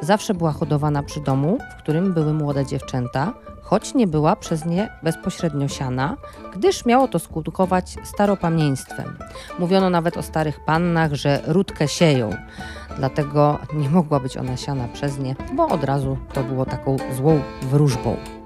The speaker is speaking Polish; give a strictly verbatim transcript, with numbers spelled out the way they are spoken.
zawsze była hodowana przy domu, w którym były młode dziewczęta, choć nie była przez nie bezpośrednio siana, gdyż miało to skutkować staropamieństwem. Mówiono nawet o starych pannach, że rutkę sieją, dlatego nie mogła być ona siana przez nie, bo od razu to było taką złą wróżbą.